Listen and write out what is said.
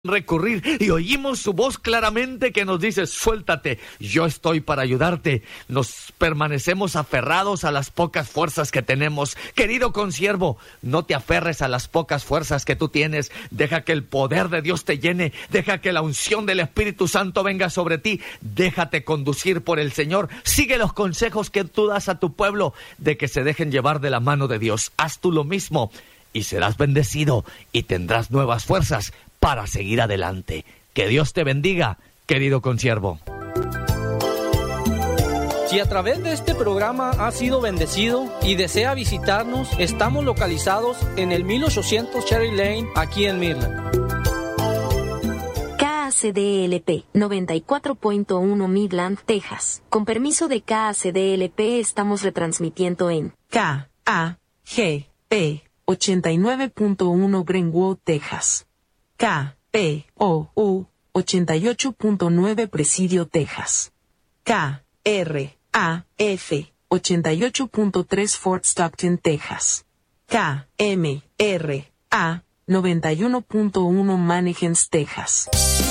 recurrir y oímos su voz claramente que nos dice: suéltate, yo estoy para ayudarte. Nos permanecemos aferrados a las pocas fuerzas que tenemos. Querido consiervo, no te aferres a las pocas fuerzas que tú tienes. Deja que el poder de Dios te llene, deja que la unción del Espíritu Santo venga sobre ti. Déjate conducir por el Señor. Sigue los consejos que tú das a tu pueblo de que se dejen llevar de la mano de Dios. Haz tú lo mismo y serás bendecido y tendrás nuevas fuerzas para seguir adelante. Que Dios te bendiga, querido consiervo. Si a través de este programa ha sido bendecido y desea visitarnos, estamos localizados en el 1800 Cherry Lane, aquí en Midland. KACDLP 94.1 Midland, Texas. Con permiso de KACDLP estamos retransmitiendo en KAGP 89.1 Greenwood, Texas. KPOU 88.9 Presidio, Texas. KRAF 88.3 Fort Stockton, Texas. KMRA 91.1 Mannequins, Texas.